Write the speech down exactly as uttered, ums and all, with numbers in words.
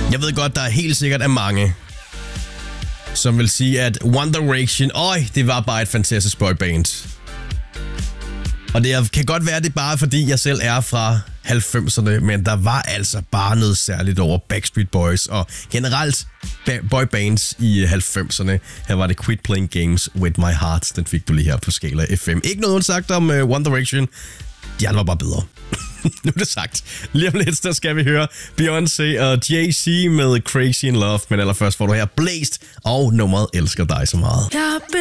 Jeg ved godt, der er helt sikkert er mange, som vil sige, at One Direction, øj, det var bare et fantastisk boyband. Og det kan godt være, det er bare fordi, jeg selv er fra halvfemserne, men der var altså bare noget særligt over Backstreet Boys og generelt boybands i halvfemserne. Her var det Quit Playing Games With My Heart. Den fik du lige her på Skala F M. Ikke noget sagt om uh, One Direction. De andre var bare bedre. Nu er det sagt. Lige om lidt, der skal vi høre Beyoncé og Jay-Z med Crazy in Love. Men allerførst får du her Blazed og nummeret Elsker dig så meget.